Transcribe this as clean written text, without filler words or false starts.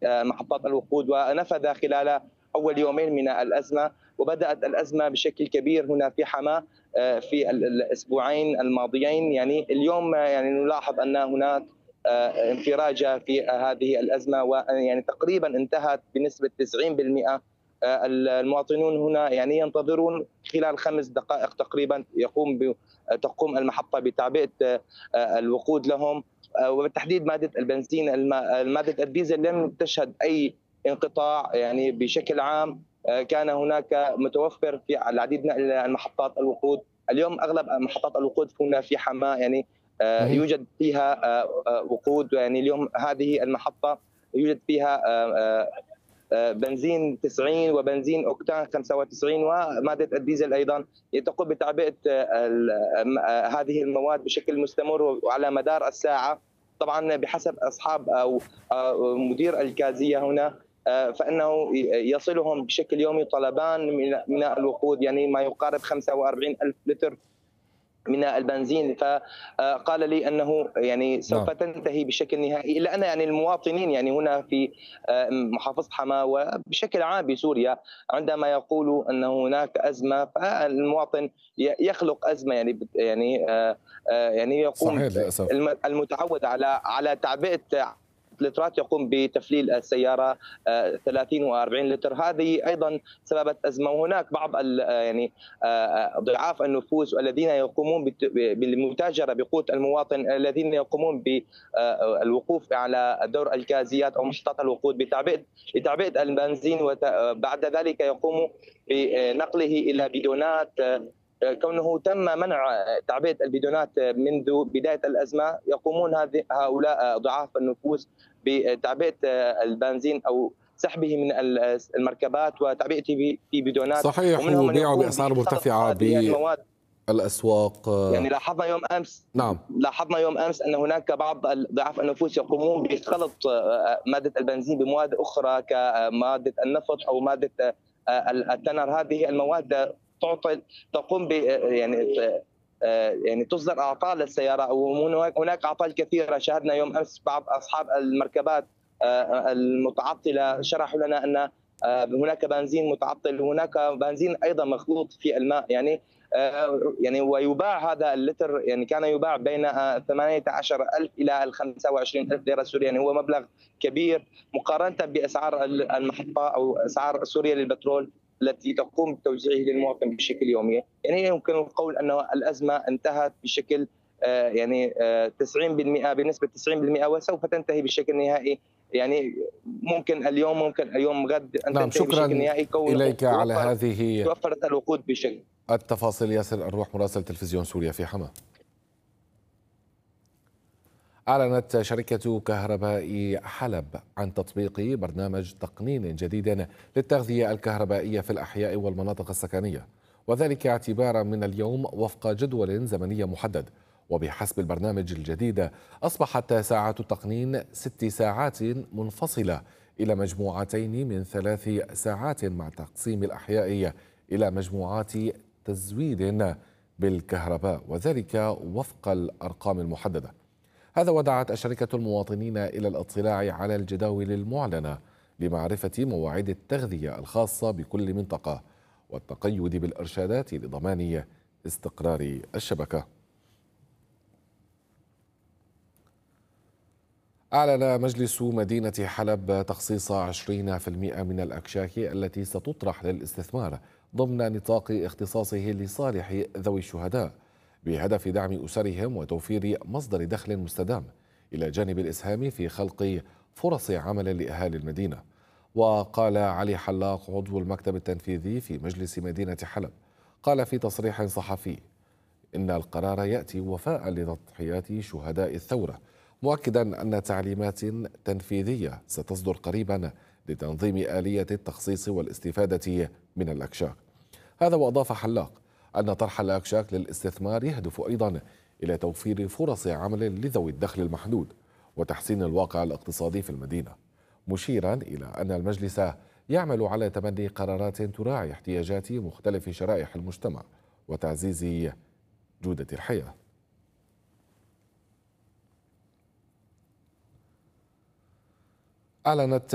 محطات الوقود، ونفذ خلال أول يومين من الأزمة. وبدأت الأزمة بشكل كبير هنا في حماة في الأسبوعين الماضيين. يعني اليوم يعني نلاحظ أن هناك انفراجة في هذه الأزمة، ويعني تقريبا انتهت بنسبة 90%. المواطنون هنا يعني ينتظرون خلال 5 دقائق تقريبا تقوم المحطة بتعبئة الوقود لهم، وبالتحديد مادة البنزين. مادة الديزل لم تشهد أي انقطاع يعني بشكل عام. كان هناك متوفر في العديد من المحطات الوقود. اليوم أغلب محطات الوقود هنا في حماة يعني يوجد فيها وقود. يعني اليوم هذه المحطة يوجد فيها بنزين 90 وبنزين اوكتان 95 وماده الديزل ايضا. تقوم بتعبئه هذه المواد بشكل مستمر وعلى مدار الساعه. طبعا بحسب اصحاب او مدير الكازيه هنا، فانه يصلهم بشكل يومي طلبان من الوقود، يعني ما يقارب 45 ألف لتر من البنزين. فقال لي انه يعني سوف نعم. تنتهي بشكل نهائي، الا ان يعني المواطنين يعني هنا في محافظه حماه وبشكل عام بسوريا عندما يقولوا ان هناك ازمه، فالمواطن يخلق ازمه. يعني يقوم صحيح للأسف. المتعود على تعبئه لترات، يقوم بتفليل السياره 30 و40 لتر. هذه ايضا سببت ازمه. وهناك بعض يعني ضعاف النفوس الذين يقومون بالمتاجره بقوت المواطن، الذين يقومون بالوقوف على دور الكازيات او محطات الوقود لتعبئه البنزين، وبعد ذلك يقوموا بنقله الى بدونات. كونه تم منع تعبئه البدونات منذ بدايه الازمه، يقومون هؤلاء ضعاف النفوس بتعبئه البنزين او سحبه من المركبات وتعبئته في بدونات، صحيح، ومنهم من وبيعوا يقوم بأسعار بخلط مرتفعة هذه المواد. بالأسواق. يعني نعم. لاحظنا يوم امس ان هناك بعض ضعاف النفوس يقومون بخلط ماده البنزين بمواد اخرى كماده النفط او ماده التنر. هذه المواد تقوم ب يعني تصدر اعطال للسياره، وهناك اعطال كثيره. شاهدنا يوم امس بعض اصحاب المركبات المتعطله شرحوا لنا ان هناك بنزين متعطل، وهناك بنزين ايضا مخلوط في الماء. يعني ويباع هذا اللتر، يعني كان يباع بين 18,000 إلى 25,000 ليرة سورية. يعني هو مبلغ كبير مقارنة بأسعار المحطة أو أسعار سوريا للبترول التي تقوم بتوزيعه للمواطن بشكل يومي. يعني يمكن القول أن الأزمة انتهت بشكل يعني 90% بنسبة 90%، وسوف تنتهي بشكل نهائي. يعني ممكن اليوم غد أن نعم، تنتهي بشكل شكرا نهائي، كونه إليك على هذه توفرت الوقود بشكل. التفاصيل. ياسر الروح، مراسل تلفزيون سوريا في حما. أعلنت شركة كهرباء حلب عن تطبيق برنامج تقنين جديد للتغذية الكهربائية في الأحياء والمناطق السكنية، وذلك اعتبارا من اليوم وفق جدول زمني محدد. وبحسب البرنامج الجديد أصبحت ساعات التقنين 6 ساعات منفصلة إلى مجموعتين من 3 ساعات، مع تقسيم الأحياء إلى مجموعات تزويد بالكهرباء، وذلك وفق الأرقام المحددة. هذا ودعت الشركة المواطنين إلى الاطلاع على الجداول المعلنة لمعرفة مواعيد التغذية الخاصة بكل منطقة، والتقيد بالإرشادات لضمان استقرار الشبكة. أعلن مجلس مدينة حلب تخصيص 20% من الأكشاك التي ستطرح للاستثمار ضمن نطاق اختصاصه لصالح ذوي الشهداء، بهدف دعم أسرهم وتوفير مصدر دخل مستدام، إلى جانب الإسهام في خلق فرص عمل لأهالي المدينة. وقال علي حلاق عضو المكتب التنفيذي في مجلس مدينة حلب، قال في تصريح صحفي إن القرار يأتي وفاء لتضحيات شهداء الثورة، مؤكدا أن تعليمات تنفيذية ستصدر قريبا لتنظيم آلية التخصيص والاستفادة من الأكشاك. هذا وأضاف حلاق أن طرح الأكشاك للاستثمار يهدف أيضا إلى توفير فرص عمل لذوي الدخل المحدود وتحسين الواقع الاقتصادي في المدينة، مشيرا إلى أن المجلس يعمل على تبني قرارات تراعي احتياجات مختلف شرائح المجتمع وتعزيز جودة الحياة. أعلنت